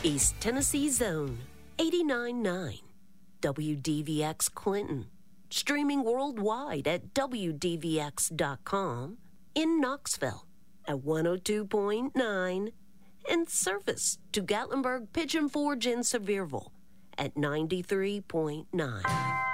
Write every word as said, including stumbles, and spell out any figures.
East Tennessee Zone, eighty-nine point nine. W D V X Clinton, streaming worldwide at W D V X dot com. In Knoxville at one oh two point nine. And service to Gatlinburg, Pigeon Forge, and Sevierville at ninety-three point nine.